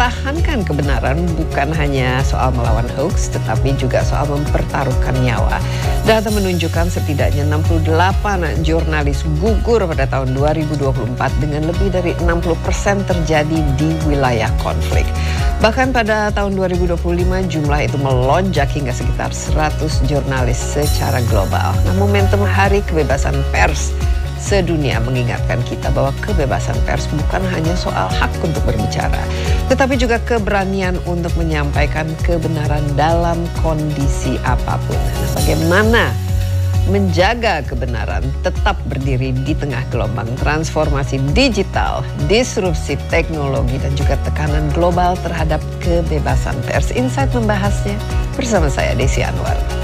mempertahankan kebenaran bukan hanya soal melawan hoax, tetapi juga soal mempertaruhkan nyawa. Data menunjukkan setidaknya 68 jurnalis gugur pada tahun 2024 dengan lebih dari 60% terjadi di wilayah konflik. Bahkan pada tahun 2025 jumlah itu melonjak hingga sekitar 100 jurnalis secara global. Nah, momentum Hari Kebebasan Pers sedunia mengingatkan kita bahwa kebebasan pers bukan hanya soal hak untuk berbicara, tetapi juga keberanian untuk menyampaikan kebenaran dalam kondisi apapun. Nah, bagaimana menjaga kebenaran tetap berdiri di tengah gelombang transformasi digital, disrupsi teknologi, dan juga tekanan global terhadap kebebasan pers? Insight membahasnya bersama saya, Desi Anwar.